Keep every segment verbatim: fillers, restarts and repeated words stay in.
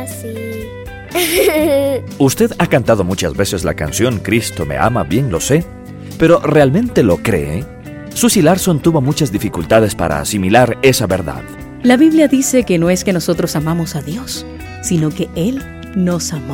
sí. Usted ha cantado muchas veces la canción Cristo me ama, bien lo sé, pero ¿realmente lo cree? Susie Larson tuvo muchas dificultades para asimilar esa verdad. La Biblia dice que no es que nosotros amamos a Dios, sino que Él nos amó.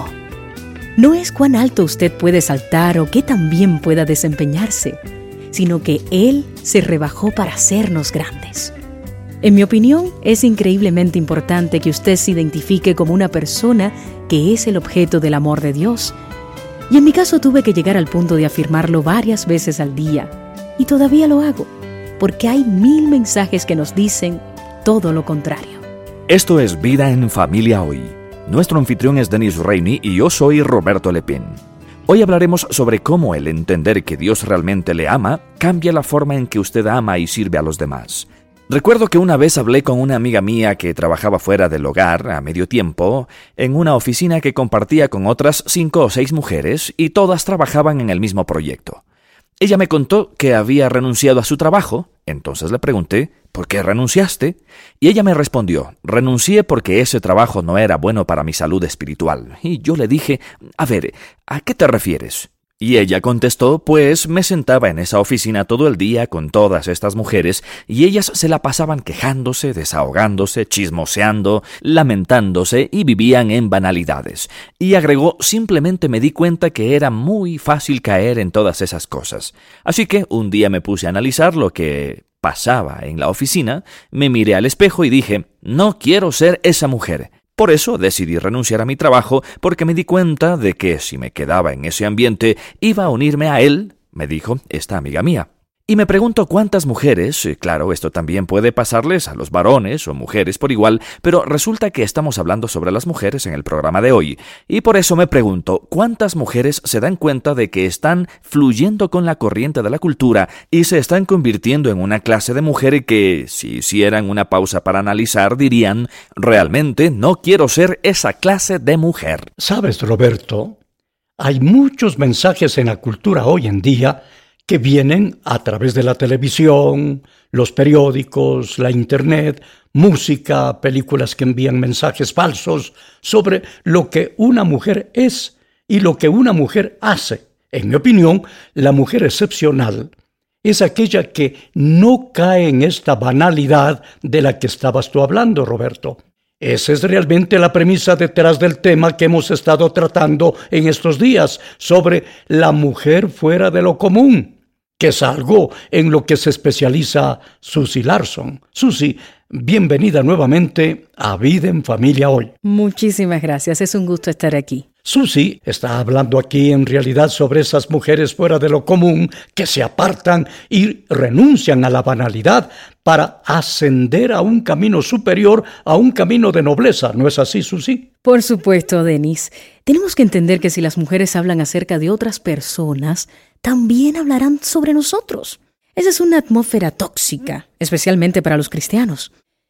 No es cuán alto usted puede saltar o qué tan bien pueda desempeñarse, sino que Él se rebajó para hacernos grandes. En mi opinión, es increíblemente importante que usted se identifique como una persona que es el objeto del amor de Dios. Y en mi caso tuve que llegar al punto de afirmarlo varias veces al día, y todavía lo hago, porque hay mil mensajes que nos dicen todo lo contrario. Esto es Vida en Familia Hoy. Nuestro anfitrión es Dennis Rainey y yo soy Roberto Lepín. Hoy hablaremos sobre cómo el entender que Dios realmente le ama cambia la forma en que usted ama y sirve a los demás. Recuerdo que una vez hablé con una amiga mía que trabajaba fuera del hogar a medio tiempo en una oficina que compartía con otras cinco o seis mujeres y todas trabajaban en el mismo proyecto. Ella me contó que había renunciado a su trabajo, entonces le pregunté, ¿por qué renunciaste? Y ella me respondió, renuncié porque ese trabajo no era bueno para mi salud espiritual. Y yo le dije, a ver, ¿a qué te refieres? Y ella contestó, pues me sentaba en esa oficina todo el día con todas estas mujeres y ellas se la pasaban quejándose, desahogándose, chismoseando, lamentándose y vivían en banalidades. Y agregó, simplemente me di cuenta que era muy fácil caer en todas esas cosas. Así que un día me puse a analizar lo que pasaba en la oficina, me miré al espejo y dije, no quiero ser esa mujer. Por eso decidí renunciar a mi trabajo porque me di cuenta de que si me quedaba en ese ambiente iba a unirme a él, me dijo esta amiga mía. Y me pregunto cuántas mujeres, claro, esto también puede pasarles a los varones o mujeres por igual, pero resulta que estamos hablando sobre las mujeres en el programa de hoy. Y por eso me pregunto, ¿cuántas mujeres se dan cuenta de que están fluyendo con la corriente de la cultura y se están convirtiendo en una clase de mujer que, si hicieran una pausa para analizar, dirían, realmente no quiero ser esa clase de mujer? ¿Sabes, Roberto? Hay muchos mensajes en la cultura hoy en día que vienen a través de la televisión, los periódicos, la internet, música, películas que envían mensajes falsos sobre lo que una mujer es y lo que una mujer hace. En mi opinión, la mujer excepcional es aquella que no cae en esta banalidad de la que estabas tú hablando, Roberto. Esa es realmente la premisa detrás del tema que hemos estado tratando en estos días sobre la mujer fuera de lo común, que es algo en lo que se especializa Susie Larson. Susie, bienvenida nuevamente a Vida en Familia Hoy. Muchísimas gracias, es un gusto estar aquí. Susie está hablando aquí en realidad sobre esas mujeres fuera de lo común que se apartan y renuncian a la banalidad para ascender a un camino superior, a un camino de nobleza. ¿No es así, Susie? Por supuesto, Dennis. Tenemos que entender que si las mujeres hablan acerca de otras personas, también hablarán sobre nosotros. Esa es una atmósfera tóxica, especialmente para los cristianos.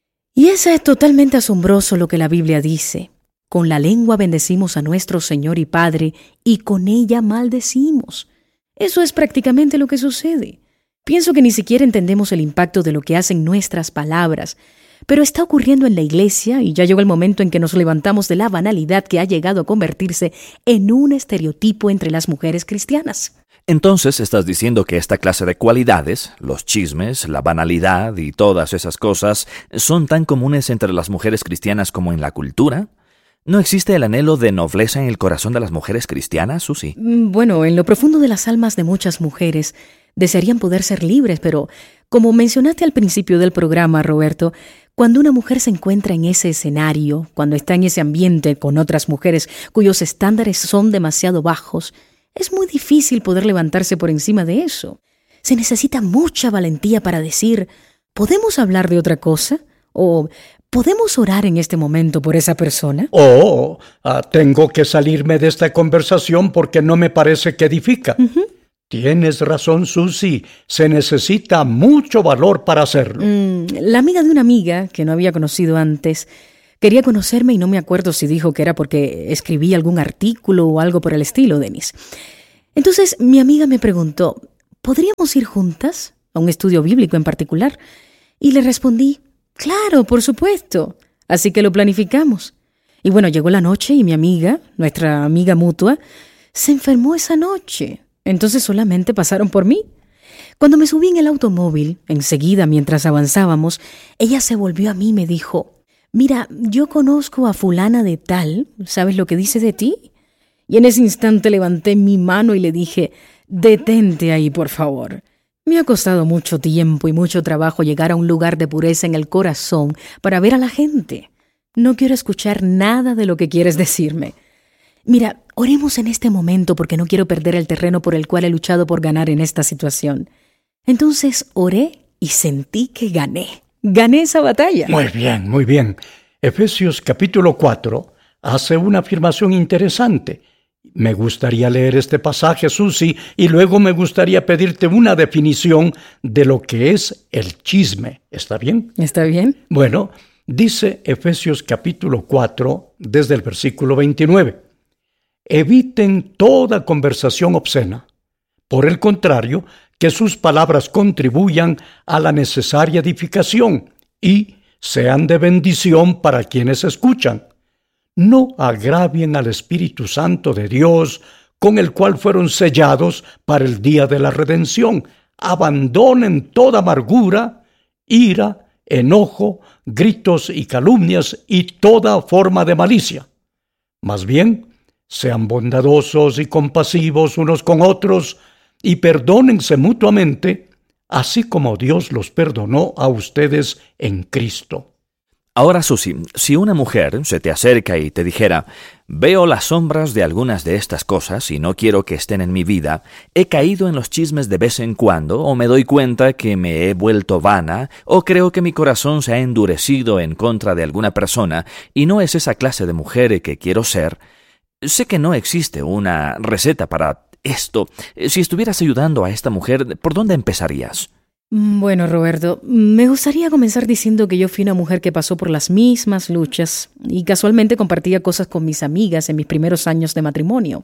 Y eso es totalmente asombroso lo que la Biblia dice. Con la lengua bendecimos a nuestro Señor y Padre, y con ella maldecimos. Eso es prácticamente lo que sucede. Pienso que ni siquiera entendemos el impacto de lo que hacen nuestras palabras, pero está ocurriendo en la iglesia y ya llegó el momento en que nos levantamos de la banalidad que ha llegado a convertirse en un estereotipo entre las mujeres cristianas. Entonces, ¿estás diciendo que esta clase de cualidades, los chismes, la banalidad y todas esas cosas, son tan comunes entre las mujeres cristianas como en la cultura? ¿No existe el anhelo de nobleza en el corazón de las mujeres cristianas, Susie? Bueno, en lo profundo de las almas de muchas mujeres desearían poder ser libres, pero como mencionaste al principio del programa, Roberto, cuando una mujer se encuentra en ese escenario, cuando está en ese ambiente con otras mujeres cuyos estándares son demasiado bajos, es muy difícil poder levantarse por encima de eso. Se necesita mucha valentía para decir, ¿podemos hablar de otra cosa? O ¿podemos orar en este momento por esa persona? Oh, uh, tengo que salirme de esta conversación porque no me parece que edifica. Uh-huh. Tienes razón, Susie. Se necesita mucho valor para hacerlo. Mm, la amiga de una amiga que no había conocido antes quería conocerme y no me acuerdo si dijo que era porque escribí algún artículo o algo por el estilo, Dennis. Entonces mi amiga me preguntó, ¿podríamos ir juntas a un estudio bíblico en particular? Y le respondí, claro, por supuesto. Así que lo planificamos. Y bueno, llegó la noche y mi amiga, nuestra amiga mutua, se enfermó esa noche. Entonces solamente pasaron por mí. Cuando me subí en el automóvil, enseguida mientras avanzábamos, ella se volvió a mí y me dijo: mira, yo conozco a fulana de tal, ¿sabes lo que dice de ti? Y en ese instante levanté mi mano y le dije: detente ahí, por favor. Me ha costado mucho tiempo y mucho trabajo llegar a un lugar de pureza en el corazón para ver a la gente. No quiero escuchar nada de lo que quieres decirme. Mira, oremos en este momento porque no quiero perder el terreno por el cual he luchado por ganar en esta situación. Entonces oré y sentí que gané. Gané esa batalla. Muy bien, muy bien. Efesios capítulo cuatro hace una afirmación interesante. Me gustaría leer este pasaje, Susi, y luego me gustaría pedirte una definición de lo que es el chisme. ¿Está bien? ¿Está bien? Bueno, dice Efesios capítulo cuatro, desde el versículo veintinueve. Eviten toda conversación obscena. Por el contrario, que sus palabras contribuyan a la necesaria edificación y sean de bendición para quienes escuchan. No agravien al Espíritu Santo de Dios, con el cual fueron sellados para el día de la redención. Abandonen toda amargura, ira, enojo, gritos y calumnias y toda forma de malicia. Más bien, sean bondadosos y compasivos unos con otros y perdónense mutuamente, así como Dios los perdonó a ustedes en Cristo. Ahora, Susi, si una mujer se te acerca y te dijera: veo las sombras de algunas de estas cosas y no quiero que estén en mi vida, he caído en los chismes de vez en cuando, o me doy cuenta que me he vuelto vana, o creo que mi corazón se ha endurecido en contra de alguna persona y no es esa clase de mujer que quiero ser, sé que no existe una receta para esto. Si estuvieras ayudando a esta mujer, ¿por dónde empezarías? Bueno, Roberto, me gustaría comenzar diciendo que yo fui una mujer que pasó por las mismas luchas y casualmente compartía cosas con mis amigas en mis primeros años de matrimonio.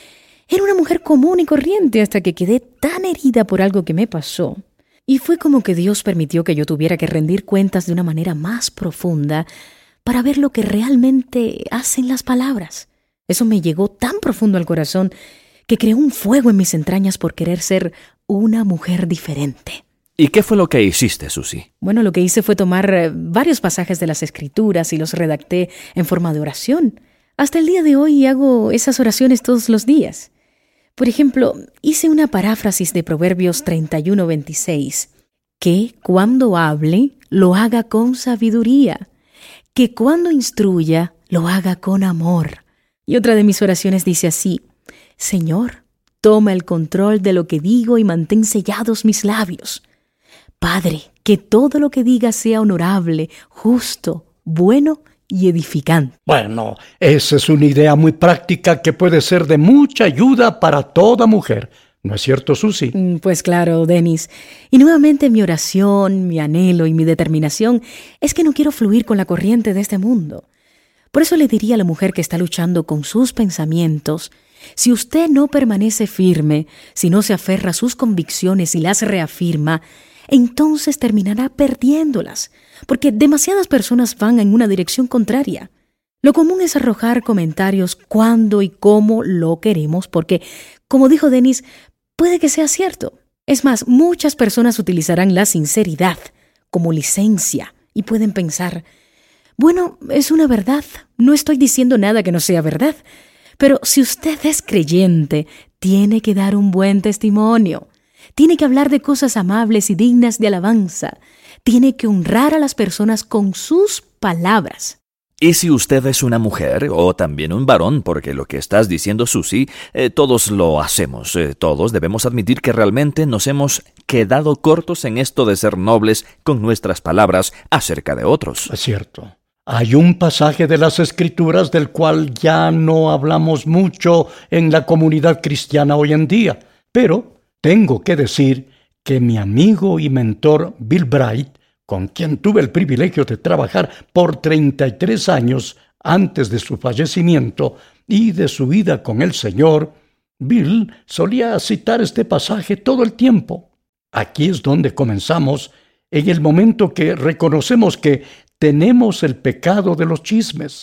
Era una mujer común y corriente hasta que quedé tan herida por algo que me pasó. Y fue como que Dios permitió que yo tuviera que rendir cuentas de una manera más profunda para ver lo que realmente hacen las palabras. Eso me llegó tan profundo al corazón que creó un fuego en mis entrañas por querer ser una mujer diferente. ¿Y qué fue lo que hiciste, Susi? Bueno, lo que hice fue tomar eh, varios pasajes de las Escrituras y los redacté en forma de oración. Hasta el día de hoy hago esas oraciones todos los días. Por ejemplo, hice una paráfrasis de Proverbios treinta y uno veintiséis. Que cuando hable, lo haga con sabiduría. Que cuando instruya, lo haga con amor. Y otra de mis oraciones dice así: Señor, toma el control de lo que digo y mantén sellados mis labios. Padre, que todo lo que diga sea honorable, justo, bueno y edificante. Bueno, esa es una idea muy práctica que puede ser de mucha ayuda para toda mujer. ¿No es cierto, Susi? Pues claro, Denis. Y nuevamente mi oración, mi anhelo y mi determinación es que no quiero fluir con la corriente de este mundo. Por eso le diría a la mujer que está luchando con sus pensamientos: si usted no permanece firme, si no se aferra a sus convicciones y las reafirma, entonces terminará perdiéndolas, porque demasiadas personas van en una dirección contraria. Lo común es arrojar comentarios cuando y cómo lo queremos, porque, como dijo Denis, puede que sea cierto. Es más, muchas personas utilizarán la sinceridad como licencia y pueden pensar: bueno, es una verdad, no estoy diciendo nada que no sea verdad, pero si usted es creyente, tiene que dar un buen testimonio. Tiene que hablar de cosas amables y dignas de alabanza. Tiene que honrar a las personas con sus palabras. Y si usted es una mujer o también un varón, porque lo que estás diciendo, Susi, eh, todos lo hacemos. Eh, todos debemos admitir que realmente nos hemos quedado cortos en esto de ser nobles con nuestras palabras acerca de otros. Es cierto. Hay un pasaje de las Escrituras del cual ya no hablamos mucho en la comunidad cristiana hoy en día, pero tengo que decir que mi amigo y mentor Bill Bright, con quien tuve el privilegio de trabajar por treinta y tres años antes de su fallecimiento y de su vida con el Señor, Bill solía citar este pasaje todo el tiempo. Aquí es donde comenzamos, en el momento que reconocemos que tenemos el pecado de los chismes.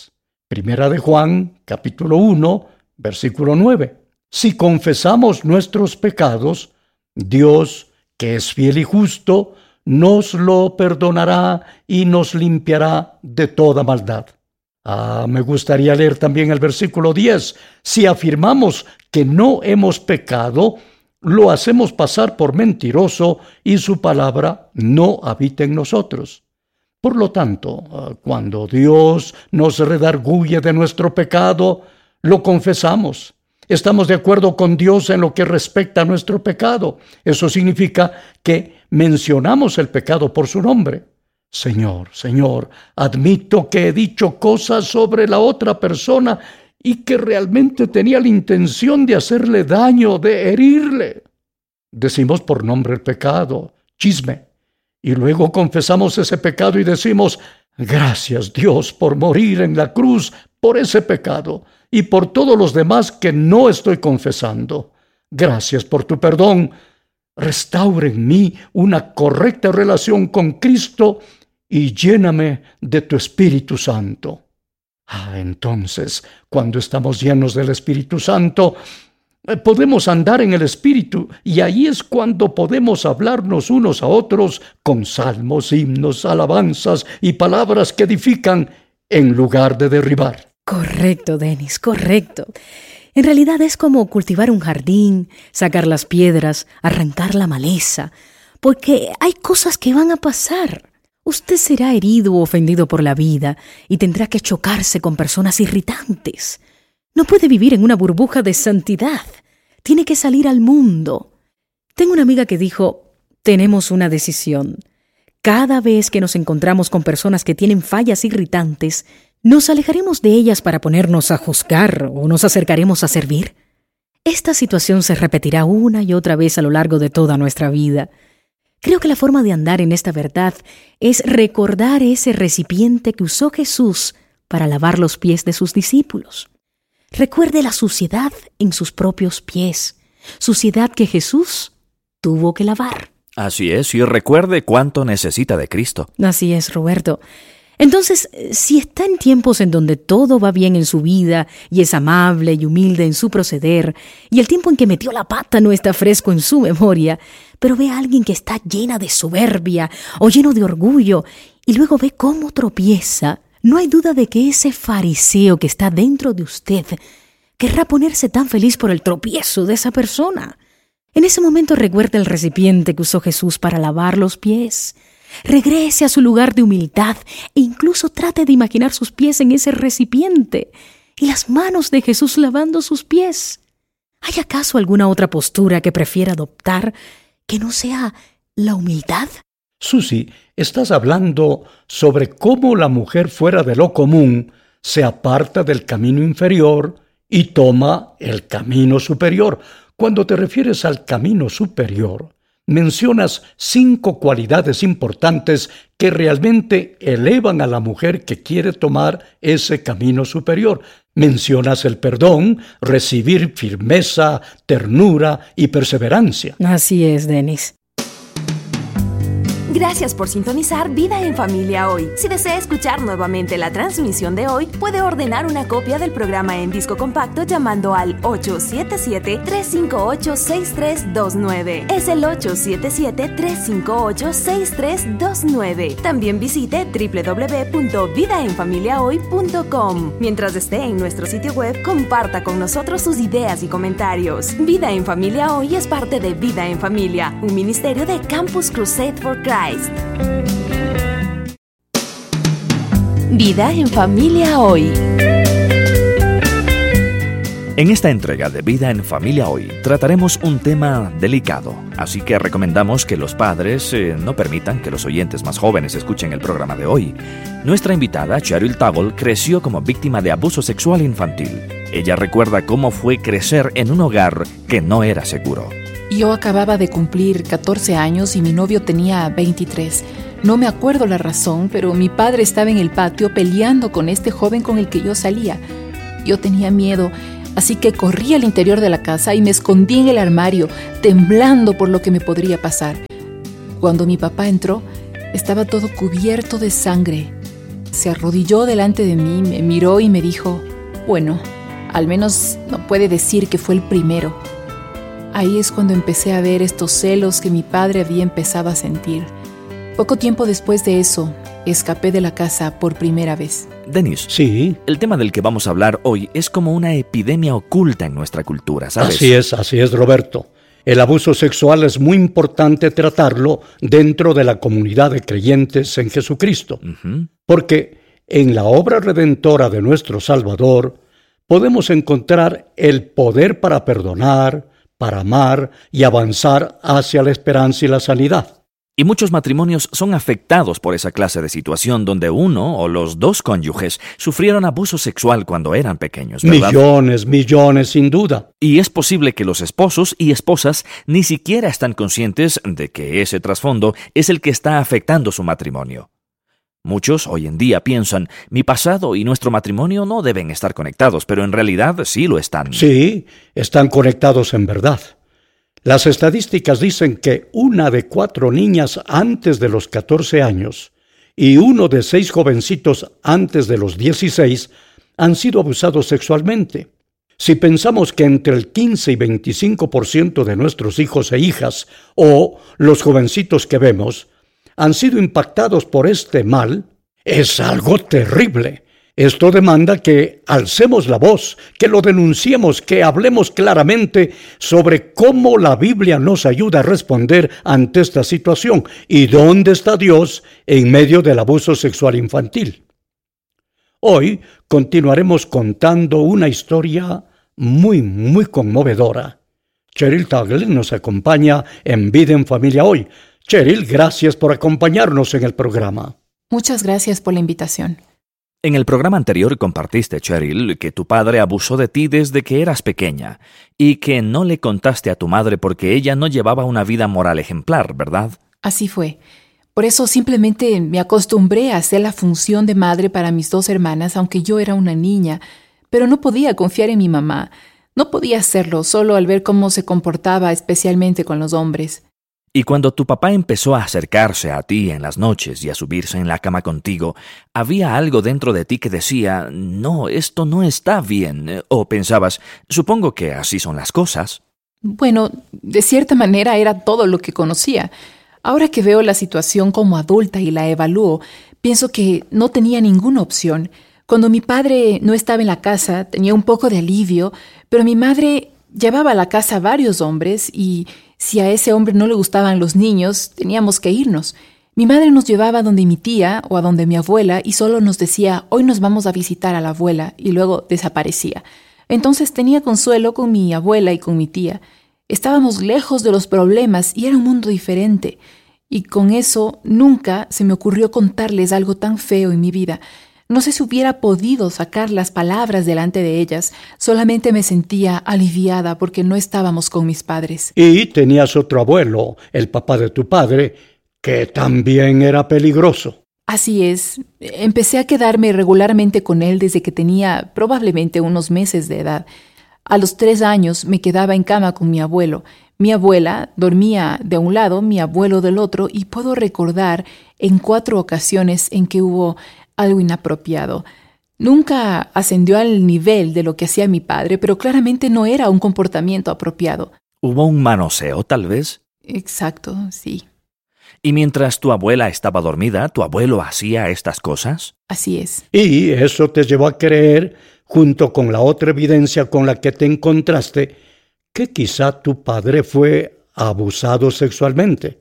Primera de Juan, capítulo uno, versículo nueve. Si confesamos nuestros pecados, Dios, que es fiel y justo, nos lo perdonará y nos limpiará de toda maldad. Ah, me gustaría leer también el versículo diez. Si afirmamos que no hemos pecado, lo hacemos pasar por mentiroso y su palabra no habita en nosotros. Por lo tanto, cuando Dios nos redarguye de nuestro pecado, lo confesamos. Estamos de acuerdo con Dios en lo que respecta a nuestro pecado. Eso significa que mencionamos el pecado por su nombre. Señor, Señor, admito que he dicho cosas sobre la otra persona y que realmente tenía la intención de hacerle daño, de herirle. Decimos por nombre el pecado, chisme. Y luego confesamos ese pecado y decimos, gracias Dios por morir en la cruz por ese pecado y por todos los demás que no estoy confesando. Gracias por tu perdón. Restaura en mí una correcta relación con Cristo y lléname de tu Espíritu Santo. Ah, entonces, cuando estamos llenos del Espíritu Santo, podemos andar en el Espíritu y ahí es cuando podemos hablarnos unos a otros con salmos, himnos, alabanzas y palabras que edifican en lugar de derribar. Correcto, Denis, correcto. En realidad es como cultivar un jardín, sacar las piedras, arrancar la maleza, porque hay cosas que van a pasar. Usted será herido o ofendido por la vida y tendrá que chocarse con personas irritantes. No puede vivir en una burbuja de santidad. Tiene que salir al mundo. Tengo una amiga que dijo, tenemos una decisión. Cada vez que nos encontramos con personas que tienen fallas irritantes, ¿nos alejaremos de ellas para ponernos a juzgar o nos acercaremos a servir? Esta situación se repetirá una y otra vez a lo largo de toda nuestra vida. Creo que la forma de andar en esta verdad es recordar ese recipiente que usó Jesús para lavar los pies de sus discípulos. Recuerde la suciedad en sus propios pies, suciedad que Jesús tuvo que lavar. Así es, y recuerde cuánto necesita de Cristo. Así es, Roberto. Entonces, si está en tiempos en donde todo va bien en su vida y es amable y humilde en su proceder, y el tiempo en que metió la pata no está fresco en su memoria, pero ve a alguien que está llena de soberbia o lleno de orgullo y luego ve cómo tropieza, no hay duda de que ese fariseo que está dentro de usted querrá ponerse tan feliz por el tropiezo de esa persona. En ese momento recuerda el recipiente que usó Jesús para lavar los pies. Regrese a su lugar de humildad e incluso trate de imaginar sus pies en ese recipiente y las manos de Jesús lavando sus pies. ¿Hay acaso alguna otra postura que prefiera adoptar que no sea la humildad? Susi, estás hablando sobre cómo la mujer fuera de lo común se aparta del camino inferior y toma el camino superior. Cuando te refieres al camino superior, mencionas cinco cualidades importantes que realmente elevan a la mujer que quiere tomar ese camino superior. Mencionas el perdón, recibir firmeza, ternura y perseverancia. Así es, Denis. Gracias por sintonizar Vida en Familia Hoy. Si desea escuchar nuevamente la transmisión de hoy, puede ordenar una copia del programa en disco compacto llamando al ocho siete siete, tres cinco ocho, seis tres dos nueve. Es el ocho siete siete, tres cinco ocho, seis tres dos nueve. También visite doble u doble u doble u punto vida en familia hoy punto com. Mientras esté en nuestro sitio web, comparta con nosotros sus ideas y comentarios. Vida en Familia Hoy es parte de Vida en Familia, un ministerio de Campus Crusade for Christ. Vida en Familia Hoy. En esta entrega de Vida en Familia Hoy trataremos un tema delicado, así que recomendamos que los padres eh, no permitan que los oyentes más jóvenes escuchen el programa de hoy. Nuestra invitada, Cheryl Taggle, creció como víctima de abuso sexual infantil. Ella recuerda cómo fue crecer en un hogar que no era seguro. Yo acababa de cumplir catorce años y mi novio tenía veintitrés. No me acuerdo la razón, pero mi padre estaba en el patio peleando con este joven con el que yo salía. Yo tenía miedo, así que corrí al interior de la casa y me escondí en el armario, temblando por lo que me podría pasar. Cuando mi papá entró, estaba todo cubierto de sangre. Se arrodilló delante de mí, me miró y me dijo, bueno, al menos no puede decir que fue el primero. Ahí es cuando empecé a ver estos celos que mi padre había empezado a sentir. Poco tiempo después de eso, escapé de la casa por primera vez. Denis, Sí, el tema del que vamos a hablar hoy es como una epidemia oculta en nuestra cultura, ¿sabes? así es, así es, Roberto. El abuso sexual es muy importante tratarlo dentro de la comunidad de creyentes en Jesucristo, Ujú. porque en la obra redentora de nuestro Salvador podemos encontrar el poder para perdonar, para amar y avanzar hacia la esperanza y la sanidad. Y muchos matrimonios son afectados por esa clase de situación donde uno o los dos cónyuges sufrieron abuso sexual cuando eran pequeños, ¿verdad? Millones, millones, sin duda. Y es posible que los esposos y esposas ni siquiera están conscientes de que ese trasfondo es el que está afectando su matrimonio. Muchos hoy en día piensan, mi pasado y nuestro matrimonio no deben estar conectados, pero en realidad sí lo están. Sí, están conectados en verdad. Las estadísticas dicen que una de cuatro niñas antes de los catorce años y uno de seis jovencitos antes de los dieciséis han sido abusados sexualmente. Si pensamos que entre el quince y veinticinco por ciento de nuestros hijos e hijas, o los jovencitos que vemos, han sido impactados por este mal, es algo terrible. Esto demanda que alcemos la voz, que lo denunciemos, que hablemos claramente sobre cómo la Biblia nos ayuda a responder ante esta situación y dónde está Dios en medio del abuso sexual infantil. Hoy continuaremos contando una historia muy, muy conmovedora. Cheryl Tagle nos acompaña en Vida en Familia hoy. Cheryl, gracias por acompañarnos en el programa. Muchas gracias por la invitación. En el programa anterior compartiste, Cheryl, que tu padre abusó de ti desde que eras pequeña y que no le contaste a tu madre porque ella no llevaba una vida moral ejemplar, ¿verdad? Así fue. Por eso simplemente me acostumbré a hacer la función de madre para mis dos hermanas, aunque yo era una niña, pero no podía confiar en mi mamá. No podía hacerlo solo al ver cómo se comportaba, especialmente con los hombres. Y cuando tu papá empezó a acercarse a ti en las noches y a subirse en la cama contigo, ¿había algo dentro de ti que decía, no, esto no está bien? ¿O pensabas, supongo que así son las cosas? Bueno, de cierta manera era todo lo que conocía. Ahora que veo la situación como adulta y la evalúo, pienso que no tenía ninguna opción. Cuando mi padre no estaba en la casa, tenía un poco de alivio, pero mi madre llevaba a la casa varios hombres y si a ese hombre no le gustaban los niños, teníamos que irnos. Mi madre nos llevaba a donde mi tía o a donde mi abuela y solo nos decía, hoy nos vamos a visitar a la abuela, y luego desaparecía. Entonces tenía consuelo con mi abuela y con mi tía. Estábamos lejos de los problemas y era un mundo diferente. Y con eso nunca se me ocurrió contarles algo tan feo en mi vida. No sé si hubiera podido sacar las palabras delante de ellas. Solamente me sentía aliviada porque no estábamos con mis padres. Y tenías otro abuelo, el papá de tu padre, que también era peligroso. Así es. Empecé a quedarme regularmente con él desde que tenía probablemente unos meses de edad. A los tres años me quedaba en cama con mi abuelo. Mi abuela dormía de un lado, mi abuelo del otro, y puedo recordar en cuatro ocasiones en que hubo algo inapropiado. Nunca ascendió al nivel de lo que hacía mi padre, pero claramente no era un comportamiento apropiado. ¿Hubo un manoseo, tal vez? Exacto, sí. ¿Y mientras tu abuela estaba dormida, tu abuelo hacía estas cosas? Así es. Y eso te llevó a creer, junto con la otra evidencia con la que te encontraste, que quizá tu padre fue abusado sexualmente.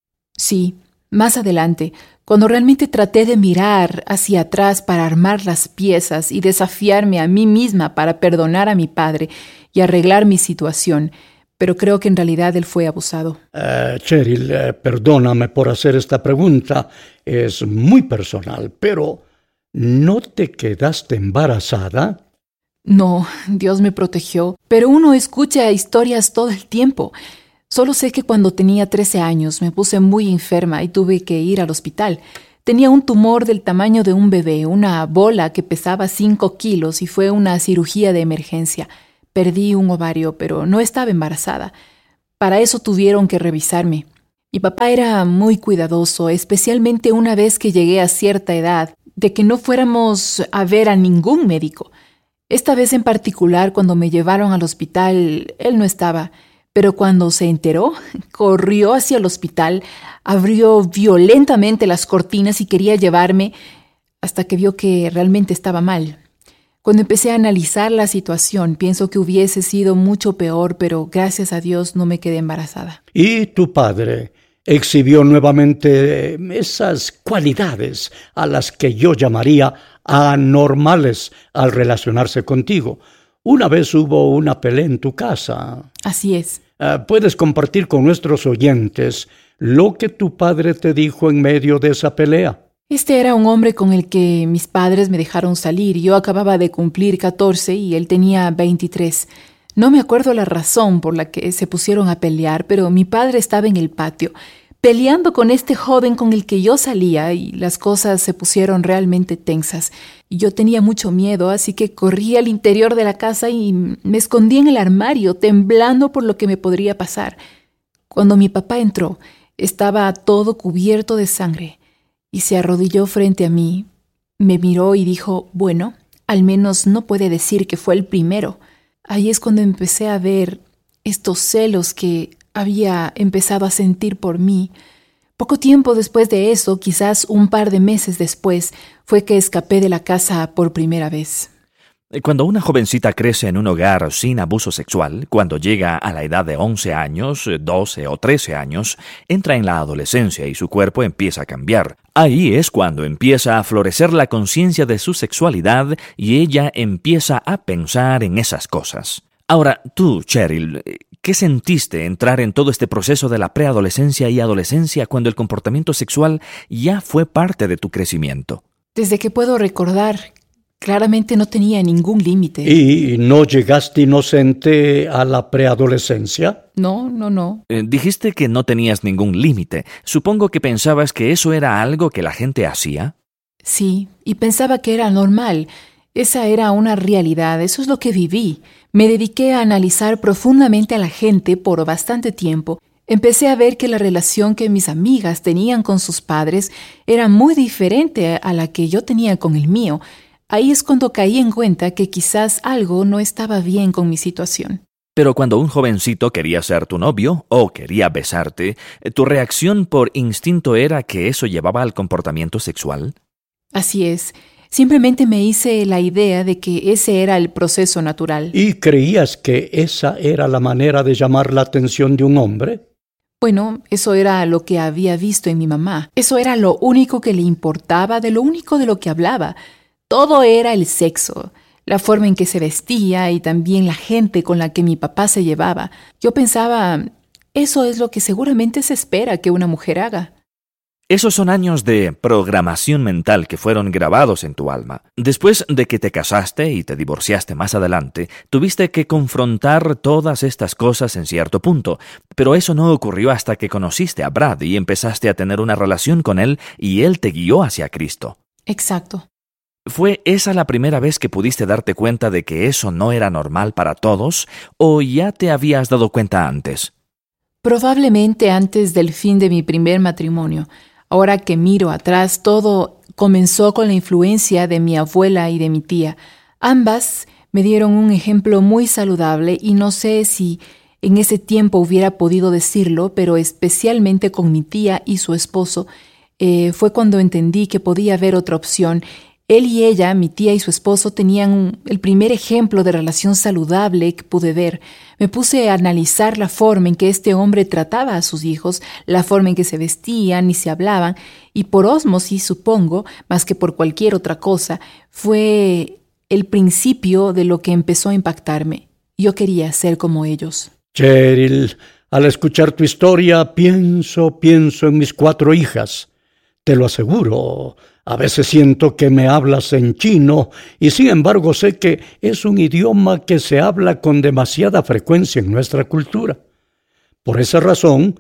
Sí, más adelante, cuando realmente traté de mirar hacia atrás para armar las piezas y desafiarme a mí misma para perdonar a mi padre y arreglar mi situación, pero creo que en realidad él fue abusado. Uh, Cheryl, uh, perdóname por hacer esta pregunta, es muy personal, pero ¿no te quedaste embarazada? No, Dios me protegió, pero uno escucha historias todo el tiempo. Solo sé que cuando tenía trece años me puse muy enferma y tuve que ir al hospital. Tenía un tumor del tamaño de un bebé, una bola que pesaba cinco kilos y fue una cirugía de emergencia. Perdí un ovario, pero no estaba embarazada. Para eso tuvieron que revisarme. Mi papá era muy cuidadoso, especialmente una vez que llegué a cierta edad. de que no fuéramos a ver a ningún médico. Esta vez en particular, cuando me llevaron al hospital, él no estaba, pero cuando se enteró, corrió hacia el hospital, abrió violentamente las cortinas y quería llevarme hasta que vio que realmente estaba mal. Cuando empecé a analizar la situación, pienso que hubiese sido mucho peor, pero gracias a Dios no me quedé embarazada. ¿Y tu padre exhibió nuevamente esas cualidades a las que yo llamaría anormales al relacionarse contigo? Una vez hubo una pelea en tu casa. Así es. Uh, ¿Puedes compartir con nuestros oyentes lo que tu padre te dijo en medio de esa pelea? Este era un hombre con el que mis padres me dejaron salir. Yo acababa de cumplir catorce y él tenía veintitrés. No me acuerdo la razón por la que se pusieron a pelear, pero mi padre estaba en el patio, peleando con este joven con el que yo salía, y las cosas se pusieron realmente tensas. Y yo tenía mucho miedo, así que corrí al interior de la casa y me escondí en el armario, temblando por lo que me podría pasar. Cuando mi papá entró, estaba todo cubierto de sangre y se arrodilló frente a mí. Me miró y dijo, bueno, al menos no puede decir que fue el primero. Ahí es cuando empecé a ver estos celos que había empezado a sentir por mí. Poco tiempo después de eso, quizás un par de meses después, fue que escapé de la casa por primera vez. Cuando una jovencita crece en un hogar sin abuso sexual, cuando llega a la edad de once años, doce o trece años, entra en la adolescencia y su cuerpo empieza a cambiar. Ahí es cuando empieza a florecer la conciencia de su sexualidad y ella empieza a pensar en esas cosas. Ahora, tú, Cheryl, ¿qué sentiste entrar en todo este proceso de la preadolescencia y adolescencia cuando el comportamiento sexual ya fue parte de tu crecimiento? Desde que puedo recordar, claramente no tenía ningún límite. ¿Y no llegaste inocente a la preadolescencia? No, no, no. Eh, dijiste que no tenías ningún límite. Supongo que pensabas que eso era algo que la gente hacía. Sí, y pensaba que era normal. Esa era una realidad, eso es lo que viví. Me dediqué a analizar profundamente a la gente por bastante tiempo. Empecé a ver que la relación que mis amigas tenían con sus padres era muy diferente a la que yo tenía con el mío. Ahí es cuando caí en cuenta que quizás algo no estaba bien con mi situación. Pero cuando un jovencito quería ser tu novio o quería besarte, ¿tu reacción por instinto era que eso llevaba al comportamiento sexual? Así es. Simplemente me hice la idea de que ese era el proceso natural. ¿Y creías que esa era la manera de llamar la atención de un hombre? Bueno, eso era lo que había visto en mi mamá. Eso era lo único que le importaba, de lo único de lo que hablaba. Todo era el sexo, la forma en que se vestía y también la gente con la que mi papá se llevaba. Yo pensaba, eso es lo que seguramente se espera que una mujer haga. Esos son años de programación mental que fueron grabados en tu alma. Después de que te casaste y te divorciaste más adelante, tuviste que confrontar todas estas cosas en cierto punto, pero eso no ocurrió hasta que conociste a Brad y empezaste a tener una relación con él y él te guió hacia Cristo. Exacto. ¿Fue esa la primera vez que pudiste darte cuenta de que eso no era normal para todos o ya te habías dado cuenta antes? Probablemente antes del fin de mi primer matrimonio. Ahora que miro atrás, todo comenzó con la influencia de mi abuela y de mi tía. Ambas me dieron un ejemplo muy saludable y no sé si en ese tiempo hubiera podido decirlo, pero especialmente con mi tía y su esposo, eh, fue cuando entendí que podía haber otra opción. Él y ella, mi tía y su esposo, tenían el primer ejemplo de relación saludable que pude ver. Me puse a analizar la forma en que este hombre trataba a sus hijos, la forma en que se vestían y se hablaban, y por ósmosis, supongo, más que por cualquier otra cosa, fue el principio de lo que empezó a impactarme. Yo quería ser como ellos. Cheryl, al escuchar tu historia, pienso, pienso en mis cuatro hijas. Te lo aseguro. A veces siento que me hablas en chino y sin embargo sé que es un idioma que se habla con demasiada frecuencia en nuestra cultura. Por esa razón,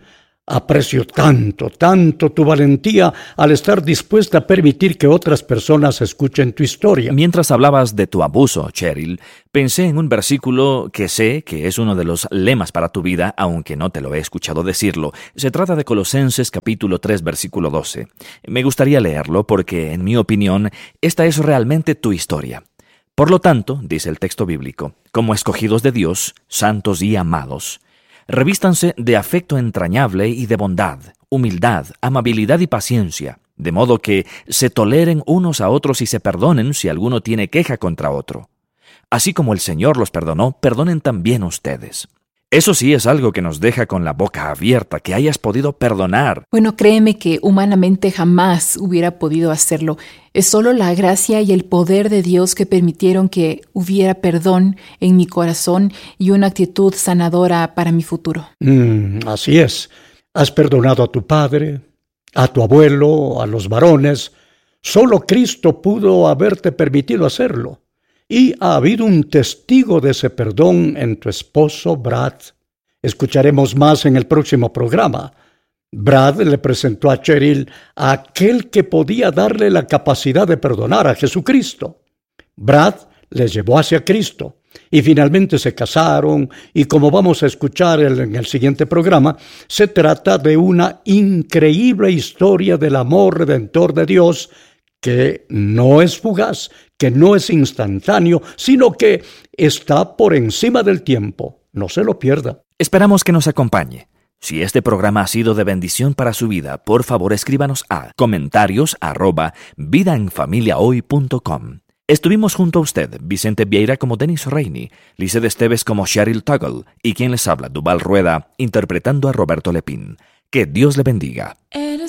Aprecio tanto, tanto tu valentía al estar dispuesta a permitir que otras personas escuchen tu historia. Mientras hablabas de tu abuso, Cheryl, pensé en un versículo que sé que es uno de los lemas para tu vida, aunque no te lo he escuchado decirlo. Se trata de Colosenses capítulo tres, versículo doce. Me gustaría leerlo porque, en mi opinión, esta es realmente tu historia. Por lo tanto, dice el texto bíblico, como escogidos de Dios, santos y amados, revístanse de afecto entrañable y de bondad, humildad, amabilidad y paciencia, de modo que se toleren unos a otros y se perdonen si alguno tiene queja contra otro. Así como el Señor los perdonó, perdonen también ustedes. Eso sí es algo que nos deja con la boca abierta, que hayas podido perdonar. Bueno, créeme que humanamente jamás hubiera podido hacerlo. Es solo la gracia y el poder de Dios que permitieron que hubiera perdón en mi corazón y una actitud sanadora para mi futuro. Mm, así es. Has perdonado a tu padre, a tu abuelo, a los varones. Solo Cristo pudo haberte permitido hacerlo. Y ha habido un testigo de ese perdón en tu esposo, Brad. Escucharemos más en el próximo programa. Brad le presentó a Cheryl a aquel que podía darle la capacidad de perdonar, a Jesucristo. Brad les llevó hacia Cristo y finalmente se casaron, y como vamos a escuchar en el siguiente programa, se trata de una increíble historia del amor redentor de Dios que no es fugaz, que no es instantáneo, sino que está por encima del tiempo. No se lo pierda. Esperamos que nos acompañe. Si este programa ha sido de bendición para su vida, por favor escríbanos a comentarios arroba vidaenfamiliahoy punto com. Estuvimos junto a usted, Vicente Vieira como Dennis Rainey, Lizeth Esteves como Cheryl Tuggle y quien les habla, Duval Rueda, interpretando a Roberto Lepín. Que Dios le bendiga.